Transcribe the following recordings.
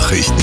Nachrichten.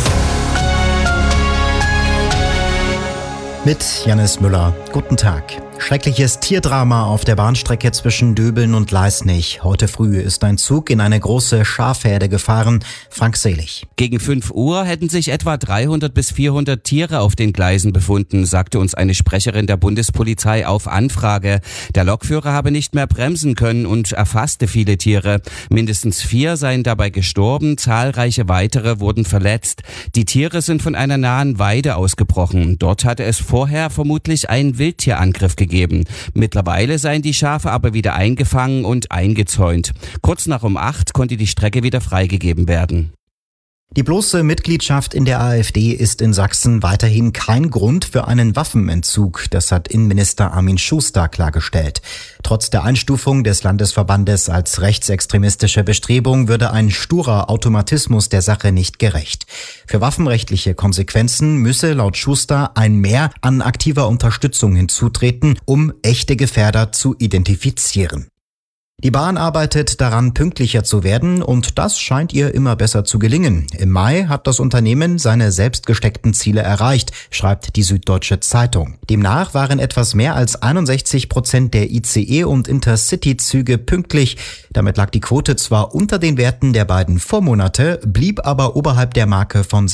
Mit Jannis Müller. Guten Tag. Schreckliches Tierdrama auf der Bahnstrecke zwischen Döbeln und Leisnig. Heute früh ist ein Zug in eine große Schafherde gefahren. Frank Selig. Gegen 5 Uhr hätten sich etwa 300 bis 400 Tiere auf den Gleisen befunden, sagte uns eine Sprecherin der Bundespolizei auf Anfrage. Der Lokführer habe nicht mehr bremsen können und erfasste viele Tiere. Mindestens 4 seien dabei gestorben, zahlreiche weitere wurden verletzt. Die Tiere sind von einer nahen Weide ausgebrochen. Dort hatte es vorher vermutlich einen Wildtierangriff gegeben. Mittlerweile seien die Schafe aber wieder eingefangen und eingezäunt. Kurz nach um 8 konnte die Strecke wieder freigegeben werden. Die bloße Mitgliedschaft in der AfD ist in Sachsen weiterhin kein Grund für einen Waffenentzug. Das hat Innenminister Armin Schuster klargestellt. Trotz der Einstufung des Landesverbandes als rechtsextremistische Bestrebung würde ein sturer Automatismus der Sache nicht gerecht. Für waffenrechtliche Konsequenzen müsse laut Schuster ein Mehr an aktiver Unterstützung hinzutreten, um echte Gefährder zu identifizieren. Die Bahn arbeitet daran, pünktlicher zu werden, und das scheint ihr immer besser zu gelingen. Im Mai hat das Unternehmen seine selbst gesteckten Ziele erreicht, schreibt die Süddeutsche Zeitung. Demnach waren etwas mehr als 61% der ICE- und Intercity-Züge pünktlich. Damit lag die Quote zwar unter den Werten der beiden Vormonate, blieb aber oberhalb der Marke von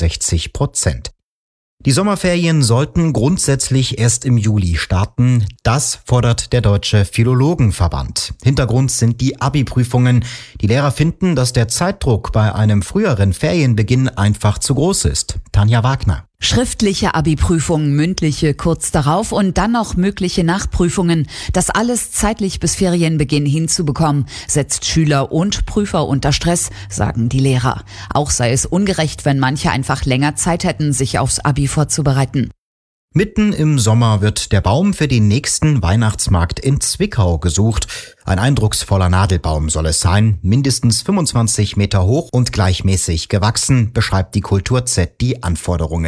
60%. Die Sommerferien sollten grundsätzlich erst im Juli starten. Das fordert der Deutsche Philologenverband. Hintergrund sind die Abi-Prüfungen. Die Lehrer finden, dass der Zeitdruck bei einem früheren Ferienbeginn einfach zu groß ist. Tanja Wagner. Schriftliche Abi-Prüfungen, mündliche kurz darauf und dann noch mögliche Nachprüfungen. Das alles zeitlich bis Ferienbeginn hinzubekommen, setzt Schüler und Prüfer unter Stress, sagen die Lehrer. Auch sei es ungerecht, wenn manche einfach länger Zeit hätten, sich aufs Abi vorzubereiten. Mitten im Sommer wird der Baum für den nächsten Weihnachtsmarkt in Zwickau gesucht. Ein eindrucksvoller Nadelbaum soll es sein, mindestens 25 Meter hoch und gleichmäßig gewachsen, beschreibt die Kultur-Z die Anforderungen.